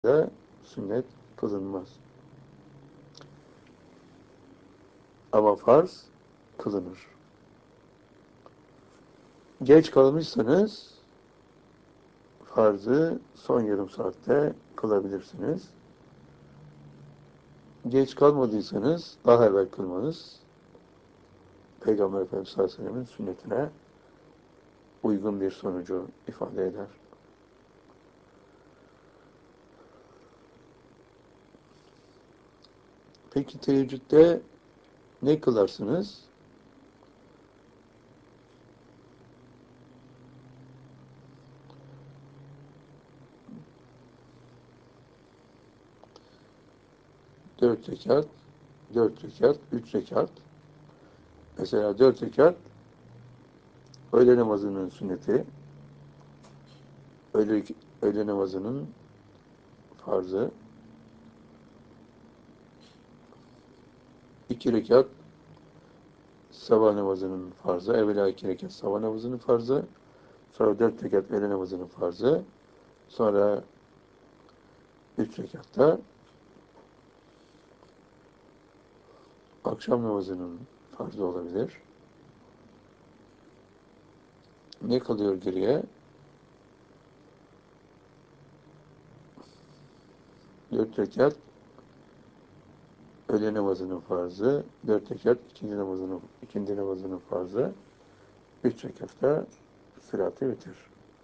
de sünnet kılınmaz. Ama farz kılınır. Geç kalmışsanız farzı son yarım saatte kılabilirsiniz. Geç kalmadıysanız daha evvel kılmanız Peygamber Efendimiz sallallahu aleyhi ve sellem'in sünnetine uygun bir sonucu ifade eder. Peki teheccüde ne kılarsınız? Dört rekat, dört rekat, üç rekat. Mesela dört rekat öğle namazının sünneti, öğle, öğle namazının farzı, iki rekat sabah namazının farzı, evvela iki rekat sabah namazının farzı, sonra dört rekat öğle namazının farzı, sonra üç rekatta akşam namazının farzı olabilir. Ne kalıyor geriye? Dört rekat öğle namazının farzı, dört rekat ikindi namazının farzı, üç rekatta sırat-ı vitir.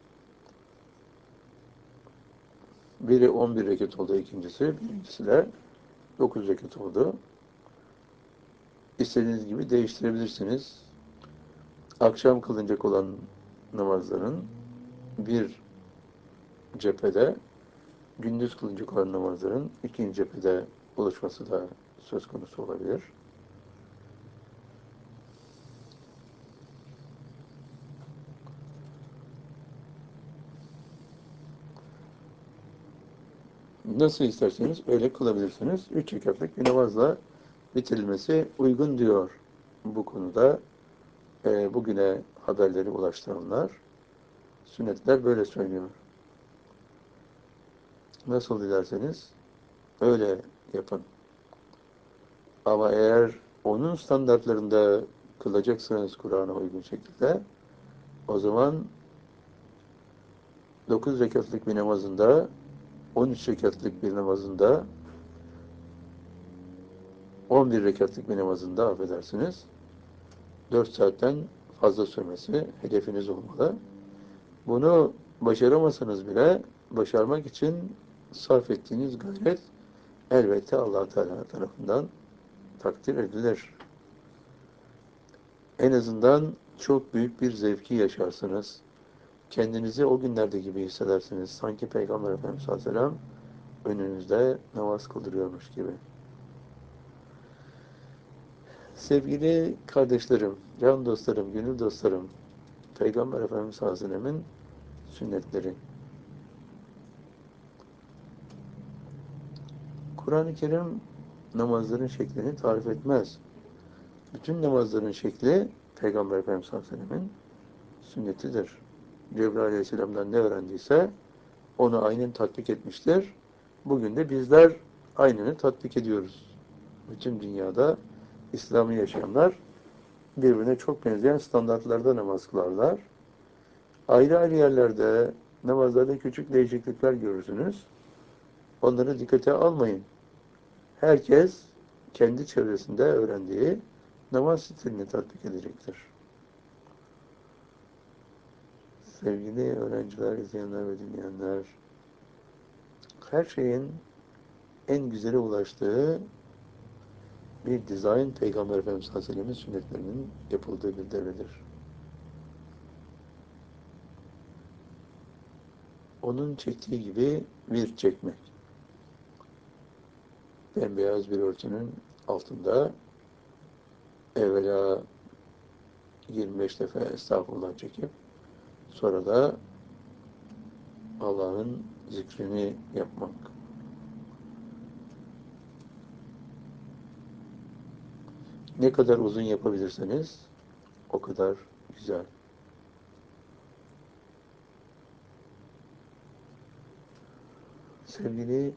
Biri 11 rekat oldu birincisi de 9 rekat oldu. İstediğiniz gibi değiştirebilirsiniz. Akşam kılınacak olan namazların bir cephede, gündüz kılınacak olan namazların ikinci cephede buluşması da söz konusu olabilir. Nasıl isterseniz öyle kılabilirsiniz. Üç rekatlık bir namazla bitirilmesi uygun diyor bu konuda. Bugüne haberleri ulaştıranlar, sünnetler böyle söylüyor. Nasıl dilerseniz öyle yapın. Ama eğer onun standartlarında kılacaksanız Kur'an'a uygun şekilde, o zaman 9 rekatlık bir namazında, 13 rekatlık bir namazında, 11 rekatlık bir namazında affedersiniz, 4 saatten fazla sürmesi hedefiniz olmalı. Bunu başaramasanız bile başarmak için sarf ettiğiniz gayret elbette Allah Teala tarafından takdir edilir. En azından çok büyük bir zevki yaşarsınız. Kendinizi o günlerde gibi hissedersiniz. Sanki Peygamber Efendimiz sallallahu aleyhi ve sellem önünüzde namaz kıldırıyormuş gibi. Sevgili kardeşlerim, can dostlarım, gönül dostlarım, Peygamber Efendimiz sallallahu aleyhi ve sellemin sünnetleri. Kur'an-ı Kerim namazların şeklini tarif etmez. Bütün namazların şekli Peygamber Efendimiz sallallahu aleyhi ve sellemin sünnetidir. Cebrail aleyhisselamdan ne öğrendiyse onu aynen tatbik etmiştir. Bugün de bizler aynını tatbik ediyoruz. Bütün dünyada İslam'ı yaşayanlar birbirine çok benzeyen standartlarda namaz kılarlar. Ayrı ayrı yerlerde namazlarda küçük değişiklikler görürsünüz. Onları dikkate almayın. Herkes kendi çevresinde öğrendiği namaz stilini tatbik edecektir. Sevgili öğrenciler, izleyenler ve dinleyenler, her şeyin en güzele ulaştığı bir dizayn Peygamber Efendimiz sallallahu aleyhi ve sellem'in sünnetlerinin yapıldığı bir devredir. Onun çektiği gibi bir çekmek. Bembeyaz bir örtünün altında evvela 25 defa estağfurullah çekip sonra da Allah'ın zikrini yapmak. Ne kadar uzun yapabilirseniz o kadar güzel. sevgili